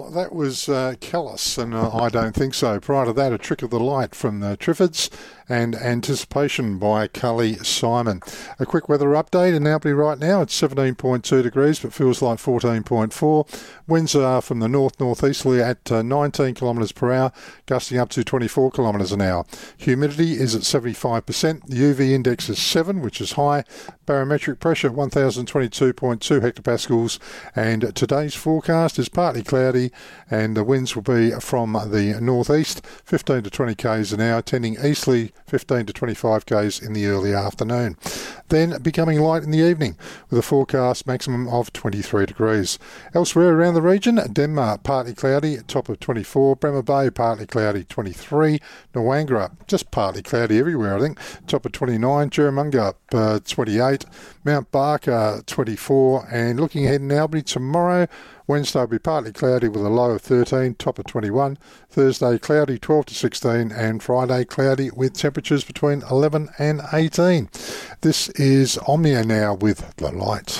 Well, that was Callis, and I don't think so. Prior to that, a Trick of the Light from the Triffids and Anticipation by Cully Simon. A quick weather update in Albury right now. It's 17.2 degrees, but feels like 14.4. Winds are from the north-northeasterly at 19 kilometres per hour, gusting up to 24 kilometres an hour. Humidity is at 75%. The UV index is 7, which is high. Barometric pressure 1,022.2 hectopascals. And today's forecast is partly cloudy, and the winds will be from the northeast, 15 to 20 k's an hour, tending easterly 15 to 25 k's in the early afternoon. Then becoming light in the evening with a forecast maximum of 23 degrees. Elsewhere around the region, Denmark partly cloudy, top of 24. Bremer Bay partly cloudy, 23. Noangra just partly cloudy everywhere, I think, top of 29. Jerramunga 28. Mount Barker 24. And looking ahead in Albury tomorrow, Wednesday will be partly cloudy with a low of 13, top of 21. Thursday cloudy, 12 to 16, and Friday cloudy with temperatures between 11 and 18. This is Omnia now with The Light.